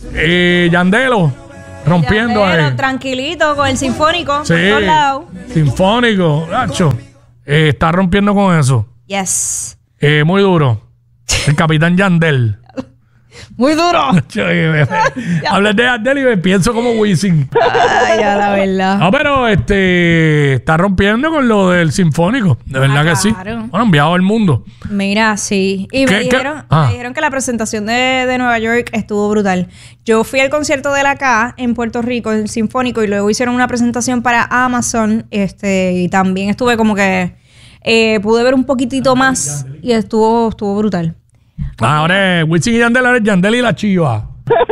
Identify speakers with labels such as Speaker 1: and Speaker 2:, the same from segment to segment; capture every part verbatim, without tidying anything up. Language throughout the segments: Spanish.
Speaker 1: Eh, Yandelo, rompiendo
Speaker 2: Yandelo,
Speaker 1: ahí.
Speaker 2: tranquilito, con el sinfónico.
Speaker 1: Sí,
Speaker 2: por todos lados.
Speaker 1: sinfónico, Nacho. Eh, está rompiendo con eso.
Speaker 2: Yes.
Speaker 1: Eh, muy duro. El capitán Yandel.
Speaker 2: Muy duro.
Speaker 1: Hablas de Yandel y me pienso como Wisin.
Speaker 2: Ay, ya, la verdad.
Speaker 1: No, pero este está rompiendo con lo del sinfónico. De verdad
Speaker 2: Ah,
Speaker 1: que sí.
Speaker 2: claro.
Speaker 1: Bueno, enviado al mundo.
Speaker 2: Mira, sí. Y
Speaker 1: ¿Qué-
Speaker 2: me
Speaker 1: qué?
Speaker 2: dijeron,
Speaker 1: Ah.
Speaker 2: me dijeron que la presentación de, de Nueva York estuvo brutal. Yo fui al concierto de la acá en Puerto Rico, el Sinfónico, y luego hicieron una presentación para Amazon. Este, y también estuve como que eh, pude ver un poquitito más y estuvo, estuvo brutal.
Speaker 1: Ah, ahora es Wisin y Yandel, ahora es Yandel y la Chiva.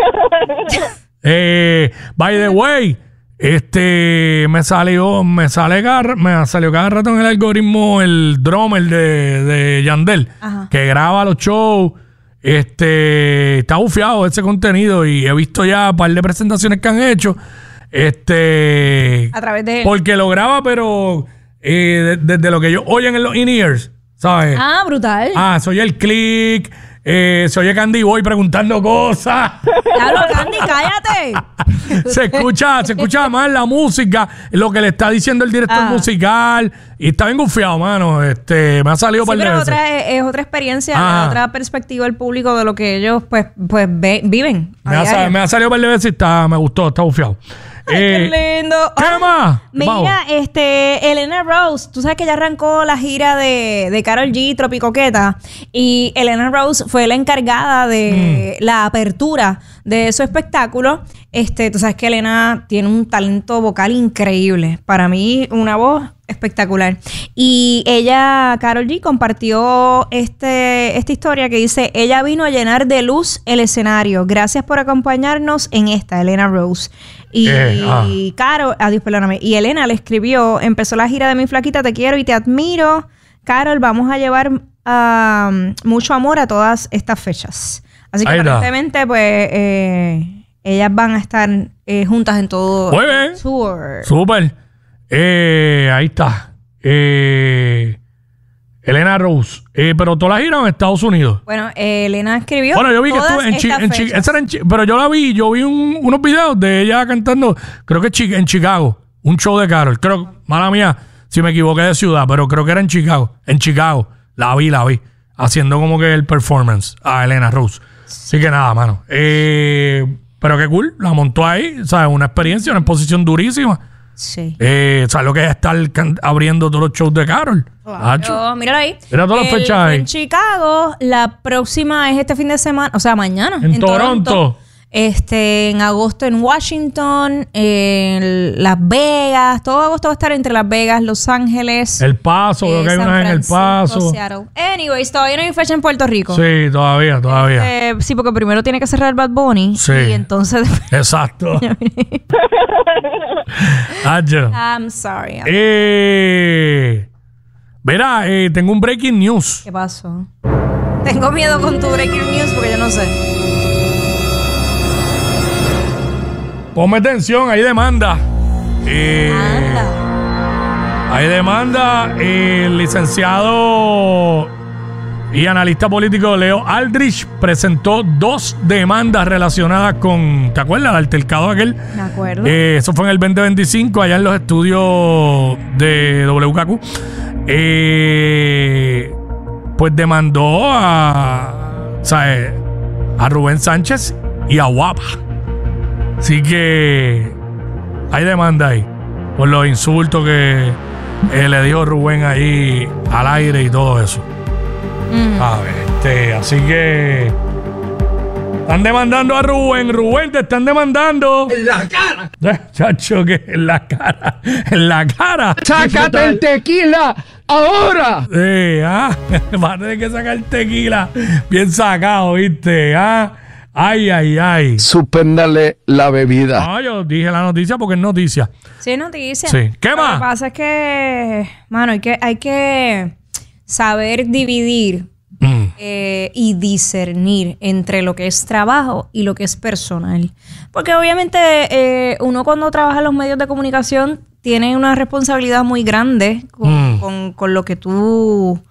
Speaker 1: eh, by the way, este me salió, me sale cada, me salió cada rato en el algoritmo el drummer de, de Yandel,
Speaker 2: Ajá.
Speaker 1: que graba los shows. Este está bufiado ese contenido y he visto ya un par de presentaciones que han hecho. Este
Speaker 2: A través de él.
Speaker 1: porque lo graba, pero eh, de- desde lo que ellos oyen en los in-ears, ¿sabes?
Speaker 2: Ah, brutal.
Speaker 1: Ah, se oye el click, eh, se oye Candy Boy preguntando cosas.
Speaker 2: Claro, Candy, cállate.
Speaker 1: se escucha, se escucha más la música, lo que le está diciendo el director
Speaker 2: Ah.
Speaker 1: musical. Y está bien gufiado, mano. Este, me ha salido
Speaker 2: Sí,
Speaker 1: par de
Speaker 2: pero
Speaker 1: veces.
Speaker 2: otra, es, es otra experiencia,
Speaker 1: Ajá.
Speaker 2: otra perspectiva del público de lo que ellos pues, pues ve- viven. a
Speaker 1: Me ha,
Speaker 2: diario.
Speaker 1: sa- me ha salido par de veces y está, me gustó, está gufiado.
Speaker 2: Ay,
Speaker 1: Eh,
Speaker 2: qué lindo.
Speaker 1: ¿Qué
Speaker 2: Ay,
Speaker 1: más?
Speaker 2: Mira,
Speaker 1: Vamos.
Speaker 2: este, Elena Rose, tú sabes que ya arrancó la gira de, de Karol G, Tropicoqueta, y Elena Rose fue la encargada de
Speaker 1: Mm.
Speaker 2: la apertura de su espectáculo. Este, tú sabes que Elena tiene un talento vocal increíble. Para mí, una voz espectacular. Y ella, Karol G, compartió este, esta historia que dice: ella vino a llenar de luz el escenario. Gracias por acompañarnos en esta, Elena Rose. Y,
Speaker 1: Eh, ah.
Speaker 2: y Caro, adiós, perdóname. Y Elena le escribió: empezó la gira de Mi Flaquita, te quiero y te admiro. Carol, vamos a llevar um, mucho amor a todas estas fechas. Así que
Speaker 1: Ahí está.
Speaker 2: aparentemente, pues, eh, ellas van a estar eh, juntas en todo
Speaker 1: Muy bien.
Speaker 2: el tour.
Speaker 1: Súper. Eh, ahí está. Eh, Elena Rose. Eh, pero todas las giras en Estados Unidos.
Speaker 2: Bueno, eh, Elena escribió.
Speaker 1: Bueno, yo vi que
Speaker 2: todas
Speaker 1: estuve en Chi-
Speaker 2: estas
Speaker 1: en Chi-
Speaker 2: fechas.
Speaker 1: esa era en Chi- pero yo la vi, yo vi un- unos videos de ella cantando, creo que Chi- en Chicago, un show de Karol. Creo, mala mía, si me equivoqué de ciudad, pero creo que era en Chicago. En Chicago. La vi, la vi. Haciendo como que el performance a Elena Rose. Así que nada, mano. Eh, pero qué cool, la montó ahí, ¿sabes? Una experiencia, una exposición durísima.
Speaker 2: Sí.
Speaker 1: Eh, ¿sabes lo que es estar can- abriendo todos los shows de Karol? Hacho.
Speaker 2: Claro, míralo ahí.
Speaker 1: Mira todas las
Speaker 2: Él
Speaker 1: fechas
Speaker 2: fue
Speaker 1: ahí.
Speaker 2: En Chicago, la próxima es este fin de semana, o sea, mañana.
Speaker 1: En Toronto.
Speaker 2: Este, en agosto en Washington, en Las Vegas. Todo agosto va a estar entre Las Vegas, Los Ángeles.
Speaker 1: El Paso,
Speaker 2: eh,
Speaker 1: creo que hay
Speaker 2: San
Speaker 1: una en El
Speaker 2: Francisco,
Speaker 1: Paso.
Speaker 2: Seattle. Anyways, todavía no hay fecha en Puerto Rico.
Speaker 1: Sí, todavía, todavía.
Speaker 2: Eh, sí, porque primero tiene que cerrar Bad Bunny.
Speaker 1: Sí.
Speaker 2: Y entonces.
Speaker 1: Exacto. Hacho.
Speaker 2: I'm sorry. I'm-
Speaker 1: Eh, verá, eh, tengo un breaking news.
Speaker 2: ¿Qué pasó? Tengo miedo con tu breaking news porque yo no sé.
Speaker 1: Ponme atención, hay demanda. Eh,
Speaker 2: Anda.
Speaker 1: Hay demanda. El licenciado y analista político Leo Aldrich presentó dos demandas relacionadas con, ¿te acuerdas? El altercado aquel.
Speaker 2: Me acuerdo.
Speaker 1: Eh, eso fue en el veinte veinticinco, allá en los estudios de W K Q. Eh, pues demandó a, ¿sabes? A Rubén Sánchez y a Guapa. Así que hay demanda ahí por los insultos que eh, le dijo Rubén ahí al aire y todo eso.
Speaker 2: Mm.
Speaker 1: A ver, este, así que están demandando a Rubén. Rubén, te están demandando.
Speaker 3: En la cara.
Speaker 1: Eh, Chacho, que en la cara. En la cara.
Speaker 3: ¡Sácate el tequila ahora!
Speaker 1: Sí, ah. Va a tener que sacar tequila bien sacado, ¿viste? Ah. Ay, ay, ay.
Speaker 3: Suspéndale la bebida.
Speaker 1: No, yo dije la noticia porque es noticia.
Speaker 2: Sí, noticia.
Speaker 1: Sí. ¿Qué más?
Speaker 2: Lo que pasa es que, mano, hay que, hay que saber dividir
Speaker 1: Mm.
Speaker 2: eh, y discernir entre lo que es trabajo y lo que es personal. Porque obviamente eh, uno cuando trabaja en los medios de comunicación tiene una responsabilidad muy grande con,
Speaker 1: Mm.
Speaker 2: con- con lo que tú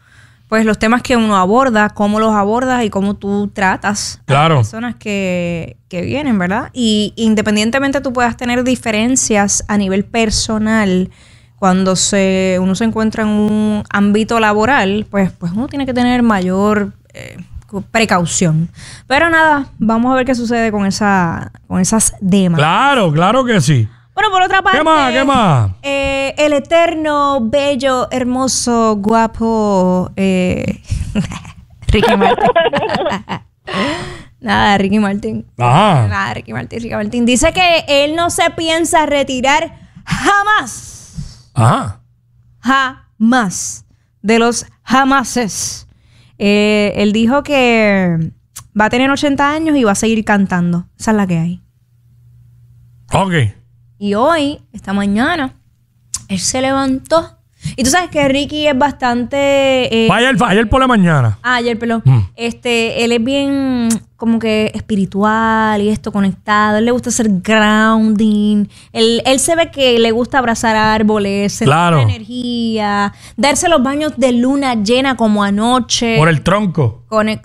Speaker 2: pues los temas que uno aborda, cómo los abordas y cómo tú tratas
Speaker 1: Claro.
Speaker 2: a las personas que, que vienen, ¿verdad? Y independientemente tú puedas tener diferencias a nivel personal, cuando se, uno se encuentra en un ámbito laboral, pues, pues uno tiene que tener mayor eh, precaución. Pero nada, vamos a ver qué sucede con, esa, con esas demas.
Speaker 1: Claro, claro que sí.
Speaker 2: Bueno, por otra parte,
Speaker 1: ¿Qué más? ¿Qué más?
Speaker 2: eh, el eterno, bello, hermoso, guapo eh, Ricky Martin. Nada, Ricky Martin.
Speaker 1: Ajá.
Speaker 2: Nada, Ricky Martin, Ricky Martin. Dice que él no se piensa retirar jamás.
Speaker 1: Ajá.
Speaker 2: Jamás. De los jamases. Eh, él dijo que va a tener ochenta años y va a seguir cantando. Esa es la que hay.
Speaker 1: Ok.
Speaker 2: Y hoy, esta mañana, él se levantó. Y tú sabes que Ricky es bastante... Eh,
Speaker 1: Fue ayer, fue ayer por la mañana.
Speaker 2: ah, ayer, perdón.
Speaker 1: Mm.
Speaker 2: Este, él es bien como que espiritual y esto, conectado. Él le gusta hacer grounding. Él, él se ve que le gusta abrazar árboles, sentir
Speaker 1: Claro.
Speaker 2: la energía, darse los baños de luna llena como anoche.
Speaker 1: Por el tronco.
Speaker 2: Conect-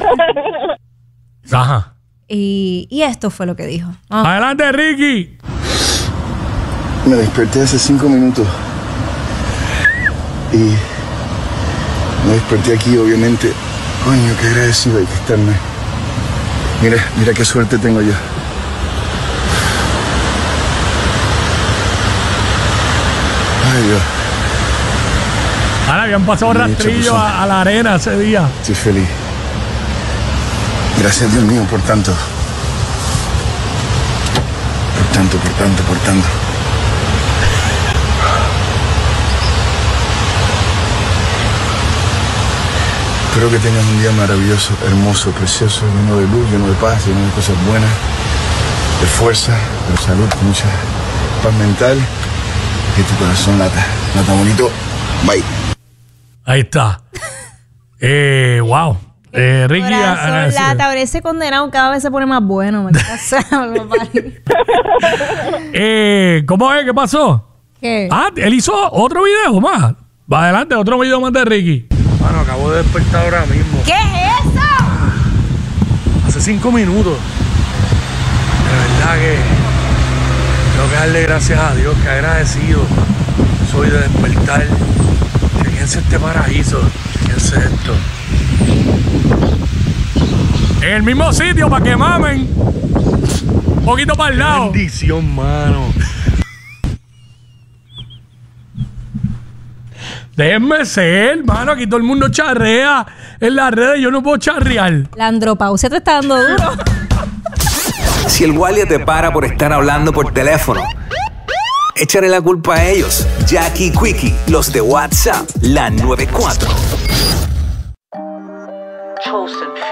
Speaker 1: Ajá.
Speaker 2: y, y esto fue lo que dijo. Ah.
Speaker 1: Adelante, Ricky.
Speaker 4: Me desperté hace cinco minutos y me desperté aquí, obviamente. Coño, qué agradecido hay que estarme. Mira, mira qué suerte tengo yo. Ay, Dios,
Speaker 1: Ahora habían pasado
Speaker 4: Bien hecho,
Speaker 1: rastrillo
Speaker 4: Jesús.
Speaker 1: a, a la arena ese día.
Speaker 4: estoy feliz. Gracias, Dios mío, por tanto. Por tanto, por tanto, por tanto. Espero que tengas un día maravilloso, hermoso, precioso, lleno de luz, lleno de paz, lleno de cosas buenas, de fuerza, de salud, mucha paz mental. Que tu corazón lata, lata bonito. Bye.
Speaker 1: Ahí está. eh, wow. Eh, Ricky.
Speaker 2: Corazón,
Speaker 1: agradecido.
Speaker 2: lata, ahora ese condenado cada vez se pone más bueno. maldita sea, papá.
Speaker 1: Eh, ¿Cómo es? ¿Qué pasó?
Speaker 2: ¿Qué?
Speaker 1: Ah, él hizo otro video más. Va adelante, otro video más de Ricky. Bueno, acabo de despertar ahora mismo.
Speaker 2: ¿Qué es eso?
Speaker 1: Hace cinco minutos. De verdad que tengo que darle gracias a Dios, que agradecido soy de despertar. Fíjense este paraíso. Fíjense esto. En el mismo sitio para que mamen. Un poquito para el lado. Bendición, mano. Déjenme ser, mano. Aquí todo el mundo charrea en las redes. Yo no puedo charrear.
Speaker 2: La andropausia te está dando duro.
Speaker 5: Si el guardia te para por estar hablando por teléfono, échale la culpa a ellos. Jackie Quickie, los de WhatsApp, la noventa y cuatro.
Speaker 6: Chosen